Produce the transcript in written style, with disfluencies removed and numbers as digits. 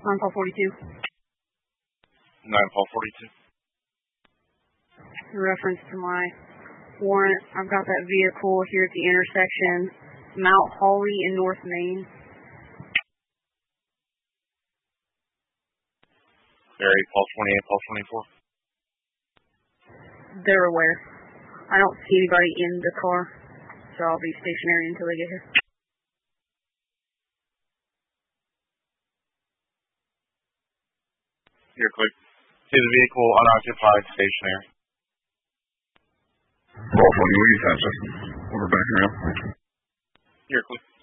On call 42. 9 call 42. In reference to my warrant, I've got that vehicle here at the intersection, Mount Holly and North Main. Barry, call 28, call 24. They're aware. I don't see anybody in the car, so I'll be stationary until they get here. You're clear. See the vehicle unoccupied, stationary. Call 28, that's it. We're back here. You're clear.